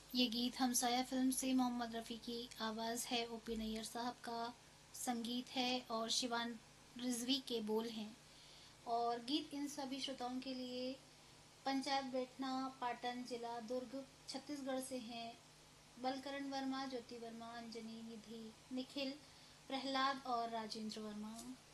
ये गीत हमसाया फिल्म से मोहम्मद रफ़ी की आवाज़ है, ओपी नैयर साहब का संगीत है और शिवान रिजवी के बोल हैं। और गीत इन सभी श्रोताओं के लिए पंचायत बेटना, पाटन जिला दुर्ग छत्तीसगढ़ से हैं। बलकरण वर्मा, ज्योति वर्मा, अंजनी, निधि, निखिल, प्रहलाद और राजेंद्र वर्मा।